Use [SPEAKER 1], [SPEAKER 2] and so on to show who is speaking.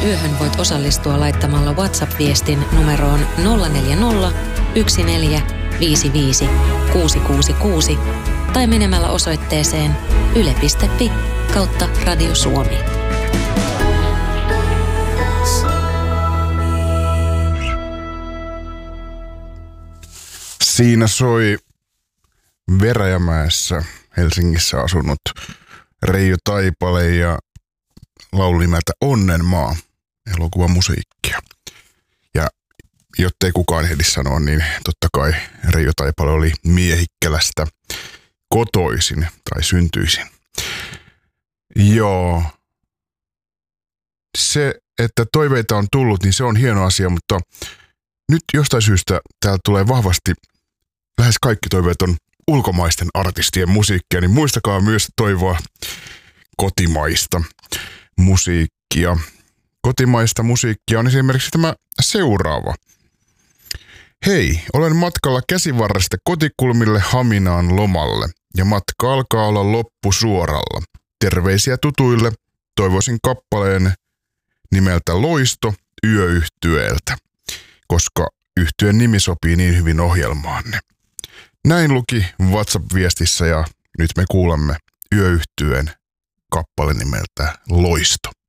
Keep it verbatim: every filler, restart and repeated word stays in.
[SPEAKER 1] yöhön voit osallistua laittamalla WhatsApp-viestin numeroon nolla neljä nolla, yksi neljä, viisi viisi, kuusi kuusi kuusi tai menemällä osoitteeseen yle piste fi kautta Radio Suomi.
[SPEAKER 2] Siinä soi Veräjämäessä Helsingissä asunut Reijo Taipale ja laulu nimeltä Onnenmaa, elokuvan musiikkia. Ja jottei kukaan ehdi sanoa, niin totta kai Reijo Taipale oli Miehikkälästä kotoisin tai syntyisin. Joo. Se, että toiveita on tullut, niin se on hieno asia, mutta nyt jostain syystä täällä tulee vahvasti, lähes kaikki toiveet on ulkomaisten artistien musiikkia, niin muistakaa myös toivoa kotimaista musiikkia. Kotimaista musiikkia on esimerkiksi tämä seuraava. Hei, olen matkalla Käsivarresta Kotikulmille Haminaan lomalle ja matka alkaa olla loppusuoralla. Terveisiä tutuille, toivoisin kappaleen nimeltä Loisto Yöyhtyeeltä, koska yhtyeen nimi sopii niin hyvin ohjelmaanne. Näin luki WhatsApp-viestissä ja nyt me kuulemme Yöyhtyeen kappale nimeltä Loisto.